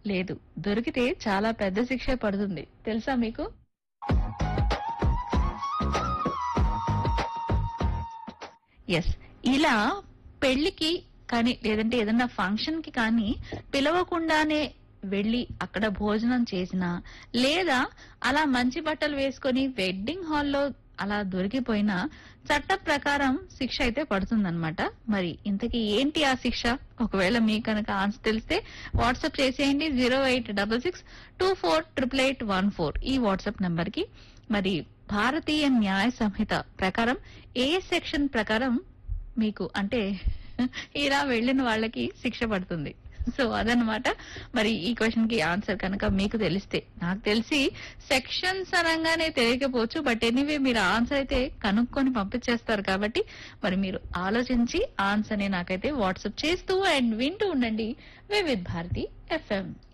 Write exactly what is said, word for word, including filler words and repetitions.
లేదు, దొరికితే చాలా పెద్ద శిక్షే పడుతుంది. తెలుసా మీకు? ఎస్. ఇలా పెళ్లికి కానీ లేదంటే ఏదన్నా ఫంక్షన్ కి కానీ పిలవకుండానే వెళ్లి అక్కడ భోజనం చేసినా, లేదా అలా మంచి బట్టలు వేసుకొని వెడ్డింగ్ హాల్లో అలా దొరికిపోయినా చట్ట ప్రకారం శిక్ష అయితే పడుతుందన్నమాట. మరి ఇంతకీ ఏంటి ఆ శిక్ష? ఒకవేళ మీకు కనుక ఆన్సర్ తెలిస్తే వాట్సాప్ చేసేయండి zero eight double six two four triple eight one four ఈ వాట్సాప్ నంబర్ కి. మరి భారతీయ న్యాయ సంహిత ప్రకారం ఏ సెక్షన్ ప్రకారం మీకు అంటే ఇలా వెళ్ళిన వాళ్ళకి శిక్ష పడుతుంది? సో అదనమాట. మరి ఈ క్వశ్చన్ కి ఆన్సర్ కనుక మీకు తెలిస్తే, నాకు తెలిసి సెక్షన్స్ అనగానే తెలియకపోవచ్చు, బట్ ఎనీవే మీరు ఆన్సర్ అయితే కనుక్కొని పంపించేస్తారు కాబట్టి మరి మీరు ఆలోచించి ఆన్సర్ ని నాకైతే వాట్సాప్ చేస్తూ అండ్ వింటూ ఉండండి వివిధ్ భారతి ఎఫ్ఎం.